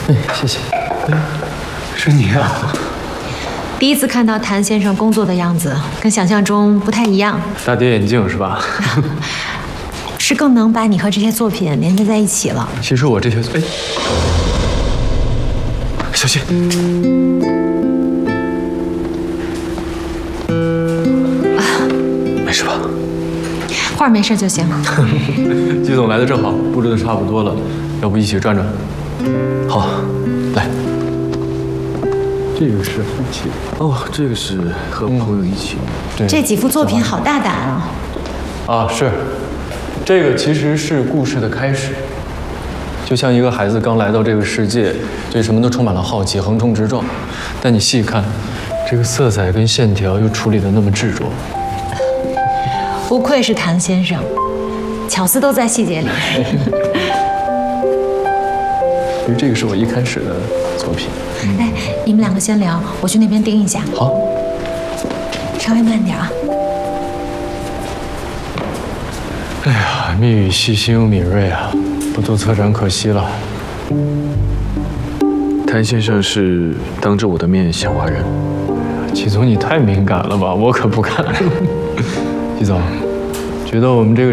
哎，谢谢。哎，是你啊！ 第一次看到谭先生工作的样子，跟想象中不太一样。 大跌眼镜是吧？ 是更能把你和这些作品连接在一起了。 其实我这些，哎，小心！没事吧？ 画没事就行。 季总来的正好，布置的差不多了，要不一起转转？好，来。这个是夫妻哦，这个是和朋友一起。 对， 这几幅作品好大胆啊！ 啊，是，这个其实是故事的开始，就像一个孩子刚来到这个世界，对什么都充满了好奇，横冲直撞。但你细看，这个色彩跟线条又处理得那么执着。 不愧是谭先生，巧思都在细节里。 因为这个是我一开始的作品。 哎，你们两个先聊，我去那边盯一下。 好， 稍微慢点啊。 哎呀，蜜语细心又敏锐啊，不做策展可惜了。 谭先生是当着我的面想画人。 季总，你太敏感了吧？我可不敢。季总，觉得我们这个